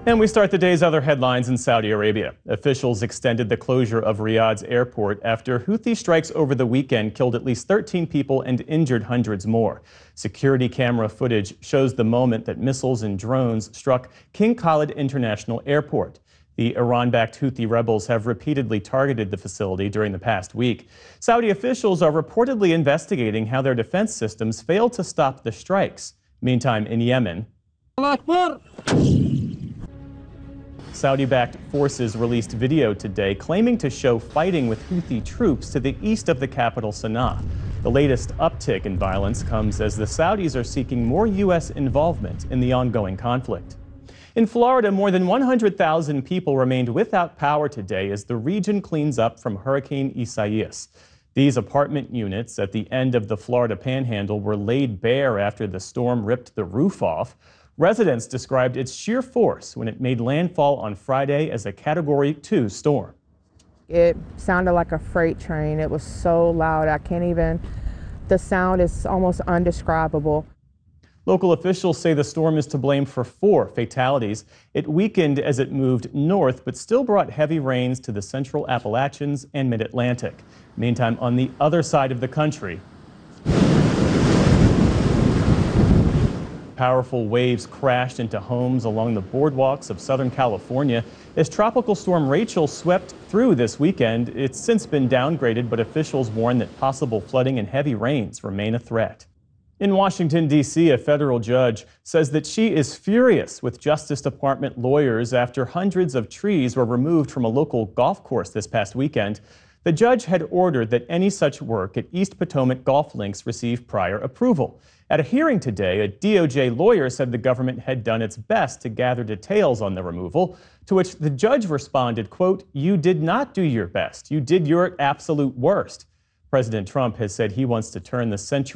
And we start the day's other headlines in Saudi Arabia. Officials extended the closure of Riyadh's airport after Houthi strikes over the weekend killed at least 13 people and injured hundreds more. Security camera footage shows the moment that missiles and drones struck King Khalid International Airport. The Iran-backed Houthi rebels have repeatedly targeted the facility during the past week. Saudi officials are reportedly investigating how their defense systems failed to stop the strikes. Meantime, in Yemen, Saudi-backed forces released video today claiming to show fighting with Houthi troops to the east of the capital, Sana'a. The latest uptick in violence comes as the Saudis are seeking more U.S. involvement in the ongoing conflict. In Florida, more than 100,000 people remained without power today as the region cleans up from Hurricane Isaias. These apartment units at the end of the Florida Panhandle were laid bare after the storm ripped the roof off. Residents described its sheer force when it made landfall on Friday as a Category 2 storm. It sounded like a freight train. It was so loud, the sound is almost undescribable. Local officials say the storm is to blame for 4 fatalities. It weakened as it moved north, but still brought heavy rains to the central Appalachians and mid-Atlantic. Meantime, on the other side of the country, powerful waves crashed into homes along the boardwalks of Southern California. As Tropical Storm Rachel swept through this weekend, it's since been downgraded, but officials warn that possible flooding and heavy rains remain a threat. In Washington, D.C., a federal judge says that she is furious with Justice Department lawyers after hundreds of trees were removed from a local golf course this past weekend. The judge had ordered that any such work at East Potomac Golf Links receive prior approval. At a hearing today, a DOJ lawyer said the government had done its best to gather details on the removal, to which the judge responded, quote, "You did not do your best. You did your absolute worst." President Trump has said he wants to turn the Century